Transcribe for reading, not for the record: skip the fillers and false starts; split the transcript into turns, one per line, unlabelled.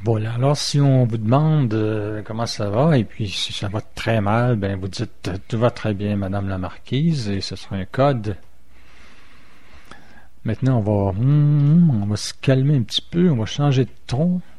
Voilà, alors si on vous demande comment ça va, et puis si ça va très mal, ben vous dites tout va très bien, Madame la Marquise, et ce sera un code. Maintenant, on va se calmer un petit peu, on va changer de ton.